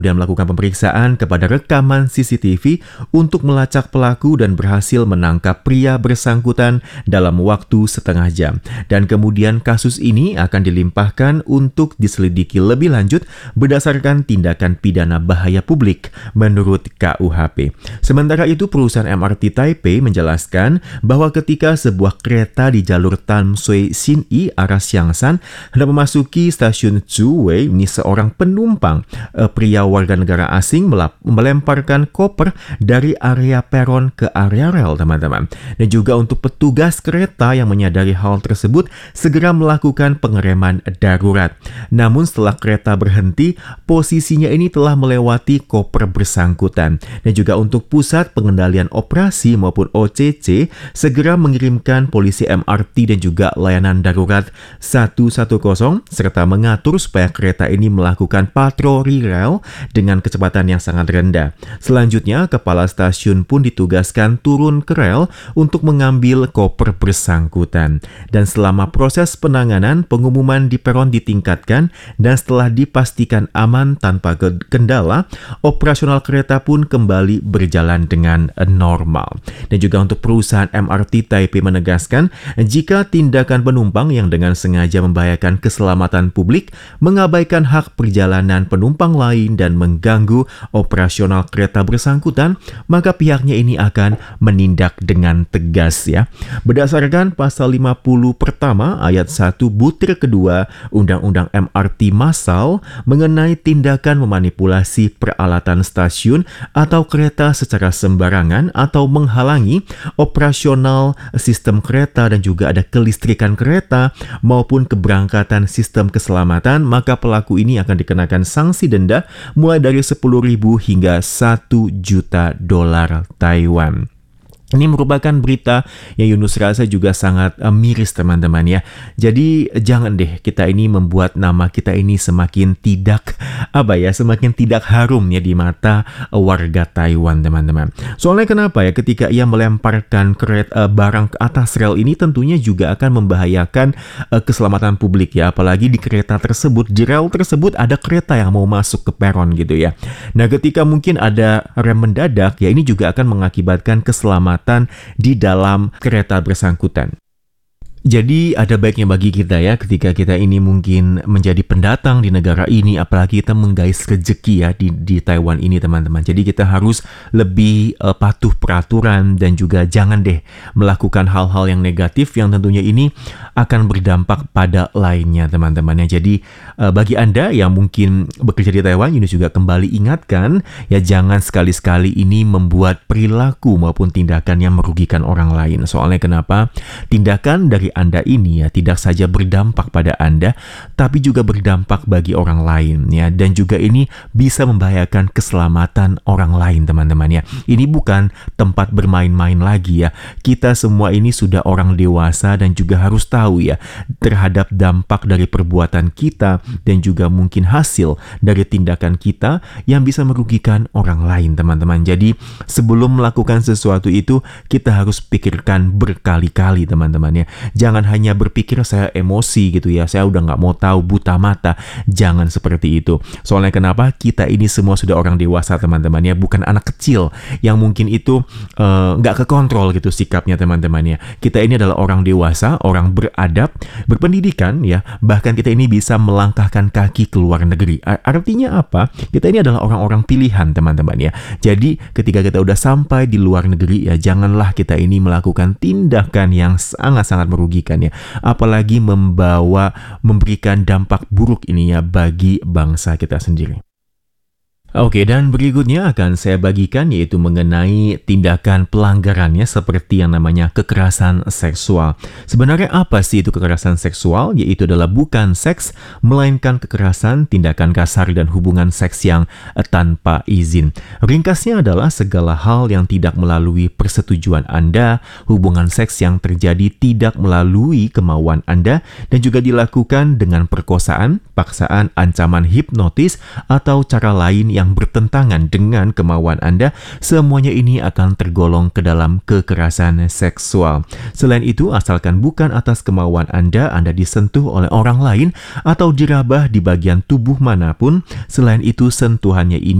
dan melakukan pemeriksaan kepada rekaman CCTV untuk melacak pelaku dan berhasil menangkap pria bersangkutan dalam waktu setengah jam. Dan kemudian kasus ini akan dilimpahkan untuk diselidiki lebih lanjut berdasarkan tindakan pidana bahaya publik menurut KUHP. Sementara itu, perusahaan MRT Taipei menjelaskan bahwa ketika sebuah kereta di jalur Tan Shui Xin-i arah Xiangshan hendak memasuki stasiun Zhuwei, ini seorang penumpang pria warga negara asing melemparkan koper dari area peron ke area rel, teman-teman. Dan juga untuk petugas kereta yang menyadari hal tersebut segera melakukan pengereman darurat. Namun setelah kereta berhenti, posisinya ini telah melewati koper bersangkutan. Dan juga untuk pusat pengendalian operasi maupun OCC segera mengirimkan polisi MRT dan juga layanan darurat 110 serta mengatur supaya kereta ini melakukan patroli rel dengan kecepatan yang sangat rendah. Selanjutnya, kepala stasiun pun ditugaskan turun ke rel untuk mengambil koper bersangkutan. Dan selama proses penanganan, pengumuman di peron ditingkatkan dan setelah dipastikan aman tanpa kendala, operasional kereta pun kembali berjalan dengan normal. Dan juga untuk perusahaan MRT Taipei menegaskan, jika tindakan penumpang yang dengan sengaja membahayakan keselamatan publik, mengabaikan hak perjalanan penumpang lain dan mengganggu operasional kereta bersangkutan, maka pihaknya ini akan menindak dengan tegas ya. Berdasarkan pasal 50 pertama ayat 1 butir kedua Undang-Undang MRT Massal mengenai tindakan memanipulasi peralatan stasiun atau kereta secara sembarangan atau menghalangi operasional sistem kereta dan juga ada kelistrikan kereta maupun keberangkatan sistem keselamatan, maka pelaku ini akan dikenakan sanksi denda mulai dari 10.000 hingga 1 juta dolar Taiwan. Ini merupakan berita yang Yunus rasa juga sangat miris, teman-teman ya. Jadi jangan deh kita ini membuat nama kita ini semakin tidak semakin tidak harum ya di mata warga Taiwan, teman-teman. Soalnya kenapa ya, ketika ia melemparkan barang ke atas rel ini tentunya juga akan membahayakan keselamatan publik ya, apalagi di kereta tersebut, di rel tersebut ada kereta yang mau masuk ke peron gitu ya. Nah, ketika mungkin ada rem mendadak ya, ini juga akan mengakibatkan keselamatan di dalam kereta bersangkutan. Jadi ada baiknya bagi kita ya, ketika kita ini mungkin menjadi pendatang di negara ini, apalagi kita menggais rezeki ya di Taiwan ini, teman-teman. Jadi kita harus lebih patuh peraturan dan juga jangan deh melakukan hal-hal yang negatif yang tentunya ini akan berdampak pada lainnya, teman-teman ya. Jadi bagi Anda yang mungkin bekerja di Taiwan, Yunus juga kembali ingatkan ya, jangan sekali-sekali ini membuat perilaku maupun tindakan yang merugikan orang lain. Soalnya kenapa? Tindakan dari Anda ini ya tidak saja berdampak pada Anda, tapi juga berdampak bagi orang lain ya, dan juga ini bisa membahayakan keselamatan orang lain, teman-teman ya. Ini bukan tempat bermain-main lagi ya. Kita semua ini sudah orang dewasa dan juga harus tahu ya terhadap dampak dari perbuatan kita dan juga mungkin hasil dari tindakan kita yang bisa merugikan orang lain, teman-teman. Jadi sebelum melakukan sesuatu itu kita harus pikirkan berkali-kali, teman-teman ya. Jangan hanya berpikir saya emosi gitu ya, saya udah nggak mau tahu, buta mata. Jangan seperti itu. Soalnya kenapa? Kita ini semua sudah orang dewasa, teman-teman ya, bukan anak kecil yang mungkin itu nggak kekontrol gitu sikapnya, teman-teman ya. Kita ini adalah orang dewasa, orang beradab, berpendidikan ya, bahkan kita ini bisa melangkahkan kaki ke luar negeri. Artinya apa? Kita ini adalah orang-orang pilihan, teman-teman ya. Jadi ketika kita udah sampai di luar negeri ya, janganlah kita ini melakukan tindakan yang sangat-sangat merugikan ya, apalagi memberikan dampak buruk ini ya bagi bangsa kita sendiri. Oke, dan berikutnya akan saya bagikan yaitu mengenai tindakan pelanggarannya seperti yang namanya kekerasan seksual. Sebenarnya apa sih itu kekerasan seksual? Yaitu adalah bukan seks, melainkan kekerasan, tindakan kasar dan hubungan seks yang tanpa izin. Ringkasnya adalah segala hal yang tidak melalui persetujuan Anda, hubungan seks yang terjadi tidak melalui kemauan Anda, dan juga dilakukan dengan perkosaan, paksaan, ancaman hipnotis, atau cara lain yang yang bertentangan dengan kemauan Anda, semuanya ini akan tergolong ke dalam kekerasan seksual. Selain itu, asalkan bukan atas kemauan Anda disentuh oleh orang lain atau dirabah di bagian tubuh manapun, selain itu sentuhannya ini